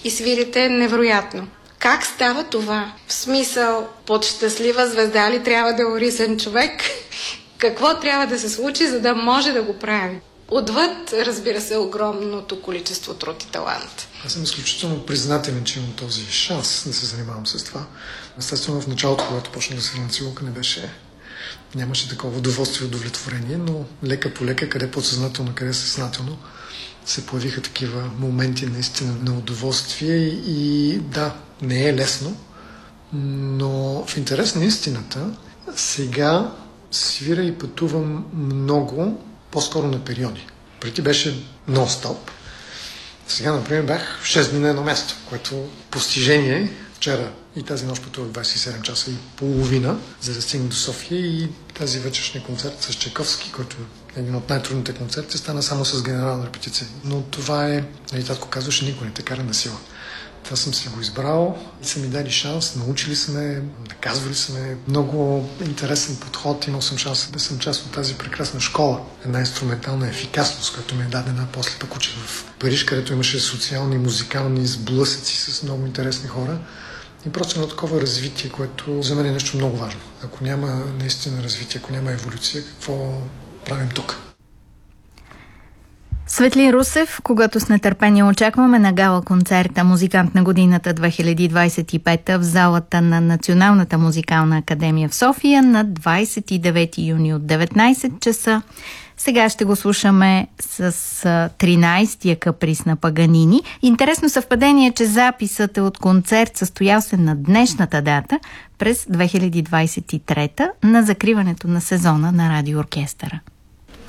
и свирите невероятно. Как става това? В смисъл, под щастлива звезда ли трябва да е орисен човек? Какво трябва да се случи, за да може да го прави? Отвъд, разбира се, огромното количество труд и талант. Аз съм изключително признателен, че имам този шанс да се занимавам с това. Естествено, в началото, когато почнах да се на целука, нямаше такова удоволствие и удовлетворение, но лека по лека, къде подсъзнателно, къде съзнателно, се появиха такива моменти наистина на удоволствие и да, не е лесно, но в интерес на истината, сега свира и пътувам много, по-скоро на периоди. Преди беше нон-стоп. Сега, например, бях 6 дни на едно място, което постижение. Вчера и тази нощ пътувах 27 часа и половина, за да стигна до София, и тази вечершния концерт с Чайковски, който е един от най-трудните концерти, стана само с генерална репетиция. Но това е, татко казваше, никой не те кара на сила. Това съм си го избрал и са ми дали шанс, научили сме, наказвали сме. Много интересен подход, имал съм шанс да съм част от тази прекрасна школа. Една инструментална ефикасност, която ми е дадена, после пък учих в Париж, където имаше социални, музикални сблъсъци с много интересни хора. И просто едно такова развитие, което за мен е нещо много важно. Ако няма наистина развитие, ако няма еволюция, какво правим тук? Светлин Русев, когато с нетърпение очакваме на гала концерта Музикант на годината 2025 в залата на Националната музикална академия в София на 29 юни от 19 часа. Сега ще го слушаме с 13-я каприз на Паганини. Интересно съвпадение, че записът е от концерт, състоял се на днешната дата през 2023 на закриването на сезона на радиооркестъра.